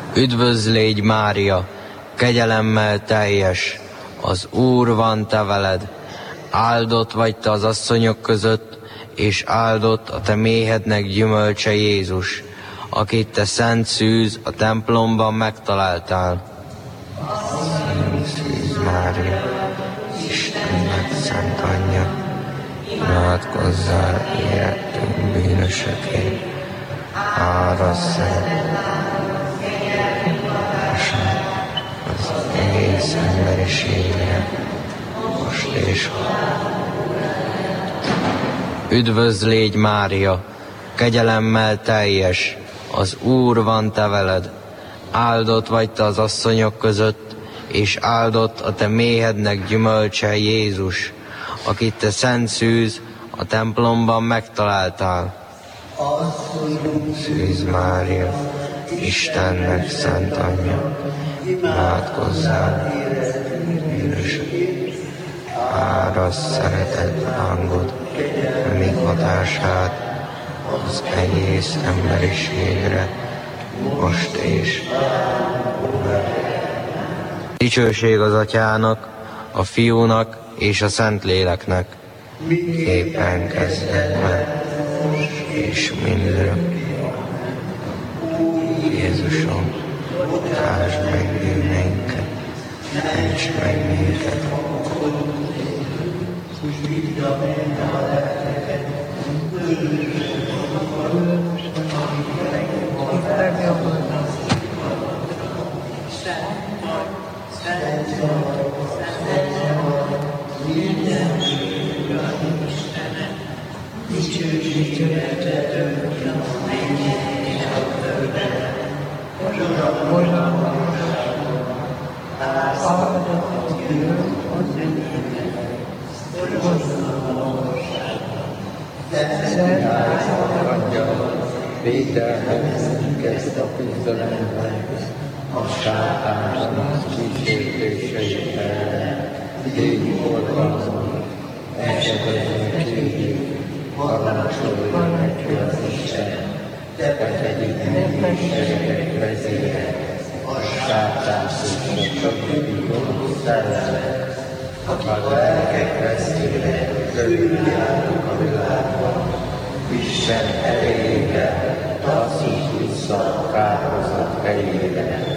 Üdvözlégy Mária, kegyelemmel teljes, az Úr van te veled, áldott vagy te az asszonyok között, és áldott a te méhednek gyümölcse Jézus, akit te szent szűz a templomban megtaláltál. Szűz Mária, Istennek szent anyja, imádkozzál érettünk bűnösökért, árasz az egész emberiségre, most és Üdvözlégy Mária, kegyelemmel teljes, az Úr van te veled, áldott vagy te az asszonyok között, és áldott a te méhednek gyümölcse Jézus, akit te szent szűz a templomban megtaláltál. Szűz Mária, Istennek szent anyja, imádkozzál bűnösökért, árasz szeretett lángod, még hatását az egész emberiségre, most és dicsőség az Atyának, a Fiúnak és a Szentléleknek, éppen kezdetben, és mindörökké. Jézusom, bocsáss meg bűneinket, ments meg minket. Védelhez kezd a küzdelemben, a sátánnak kísértéseit ellen, légy oltalmon, esetleg kérjük, parancsolja neki az Isten, te pedig mindenségek vezére, a sátán és a többi gonosz szellemek, a lelkek veszélyre körüljárnak a világban, Isten erejével taszít vissza a kárhozat helyére.